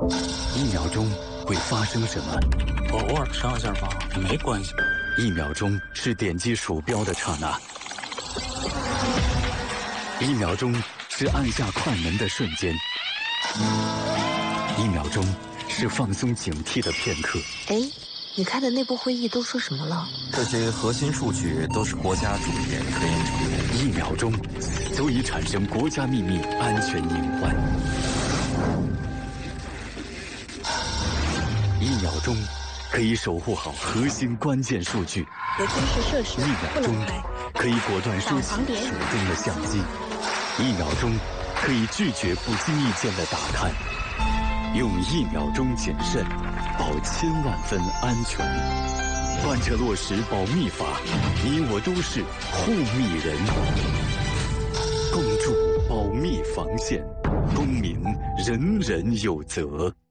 1秒钟会发生什么？ 我偶尔上一下网没关系。 1秒钟是点击鼠标的刹那，1秒钟是按下快门的瞬间，1秒钟是放松警惕的片刻。 哎，你开的内部会议都说什么了？ 这些核心数据都是国家重点科研成果。 1秒钟足以产生国家秘密安全隐患。1秒钟可以守护好核心关键数据。 有军事设施 1秒钟可以果断收起手中的相机。1秒钟可以拒绝不经意间的打探。用1秒钟谨慎，保千万分安全。贯彻落实保密法，你我都是护密人。共筑保密防线，公民人人有责。